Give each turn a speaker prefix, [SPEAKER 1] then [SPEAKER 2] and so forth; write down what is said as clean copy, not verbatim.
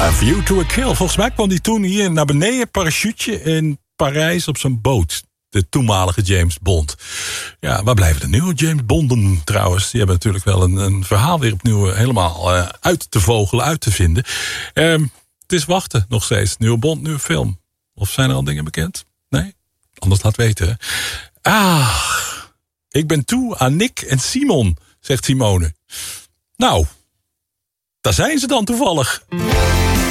[SPEAKER 1] A View to a Kill. Volgens mij kwam die toen hier naar beneden, parachute in Parijs op zijn boot. De toenmalige James Bond. Ja, waar blijven de nieuwe James Bonden trouwens? Die hebben natuurlijk wel een verhaal weer opnieuw helemaal uit te vogelen, uit te vinden. Het is wachten nog steeds. Nieuwe Bond, nieuwe film. Of zijn er al dingen bekend? Nee? Anders laat weten. Ik ben toe aan Nick en Simon, zegt Simone. Nou, daar zijn ze dan toevallig.